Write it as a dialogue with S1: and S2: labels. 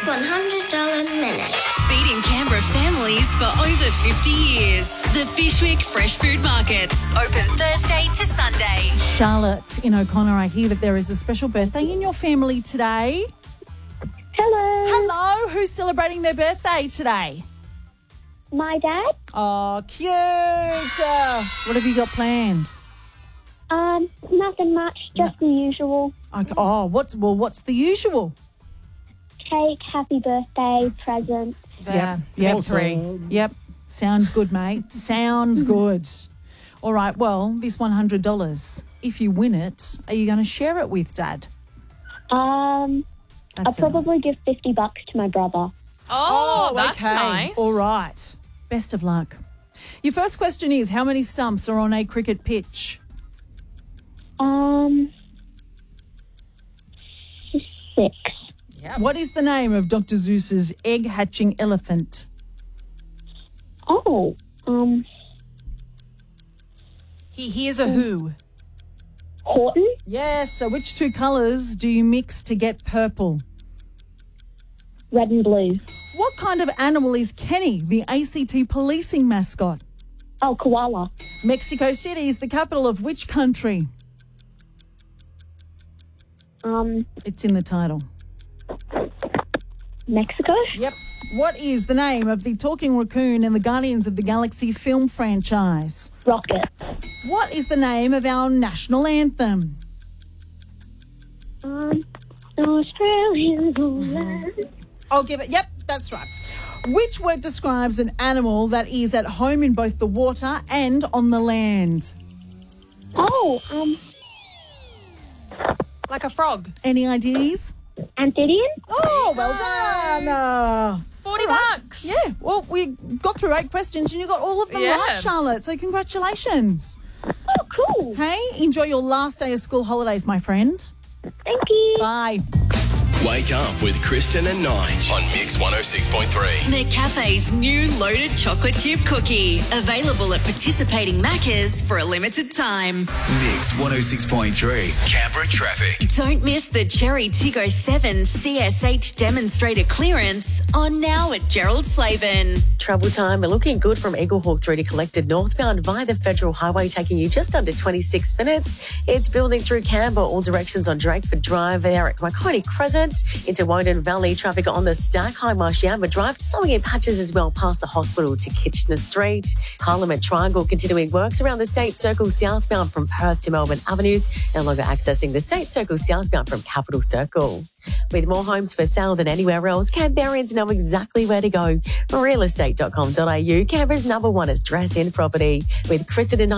S1: $100 Minute.
S2: Feeding Canberra families for over 50 years. The Fishwick Fresh Food Markets. Open Thursday to Sunday.
S3: Charlotte in O'Connor, I hear that there is a special birthday in your family today.
S4: Hello.
S3: Hello, who's celebrating their birthday today?
S4: My dad.
S3: Oh, cute. What have you got planned?
S4: Nothing much, just the usual.
S3: Okay. Oh, what's the usual?
S4: Cake, happy birthday, presents.
S3: Yep.
S5: Awesome.
S3: Yep. Sounds good, mate. Sounds good. All right, well, this $100, if you win it, are you going to share it with Dad?
S4: I'll probably give $50 to my brother.
S5: Oh, that's
S3: okay.
S5: nice.
S3: All right. Best of luck. Your first question is, how many stumps are on a cricket pitch?
S4: 6.
S3: What is the name of Dr. Seuss's egg-hatching elephant?
S4: Oh,
S3: He hears a who.
S4: Horton,
S3: Yes, so which two colours do you mix to get purple?
S4: red and blue.
S3: What kind of animal is Kenny, the ACT policing mascot?
S4: Oh, koala.
S3: Mexico City is the capital of which country? It's in the title.
S4: Mexico.
S3: Yep. What is the name of the talking raccoon in the Guardians of the Galaxy film franchise?
S4: Rocket.
S3: What is the name of our national anthem?
S4: Australian land.
S3: I'll give it. Yep, that's right. Which word describes an animal that is at home in both the water and on the land?
S4: Oh,
S5: Like a frog.
S3: Any ideas?
S4: amphibian.
S3: Oh, well done.
S5: $40.
S3: Yeah, well, we got through 8 questions and you got all of them
S5: Yeah.
S3: right, Charlotte. So congratulations.
S4: Oh, cool.
S3: Hey, enjoy your last day of school holidays, my friend.
S4: Thank you.
S3: Bye.
S6: Wake up with Kristen and Nige on Mix 106.3.
S2: The cafe's new loaded chocolate chip cookie. Available at participating Maccas for a limited time.
S6: Mix 106.3. Canberra traffic.
S2: Don't miss the Cherry Tiggo 7 CSH demonstrator clearance on now at Gerald Slavin.
S7: Travel time looking good from Eaglehawk through to Collected northbound via the Federal Highway, taking you just under 26 minutes. It's building through Canberra, all directions on Drakeford Drive there at Waikoni Crescent. Into Woden Valley, traffic on the Stack High Marshamba Drive, slowing in patches as well past the hospital to Kitchener Street. Parliament Triangle continuing works around the State Circle southbound from Perth to Melbourne Avenues, no longer accessing the State Circle southbound from Capital Circle. With more homes for sale than anywhere else, Canberrans know exactly where to go. Realestate.com.au, Canberra's #1 address in property. With Kristen and